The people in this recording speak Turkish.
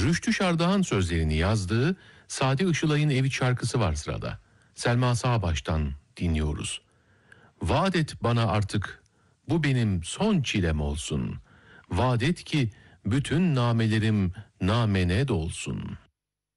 Rüştü Şardağ'ın sözlerini yazdığı Sadi Işılay'ın Evi şarkısı var sırada. Selma Sağbaş'tan dinliyoruz. Vaat et bana artık, bu benim son çilem olsun. Vaat et ki bütün namelerim namene dolsun.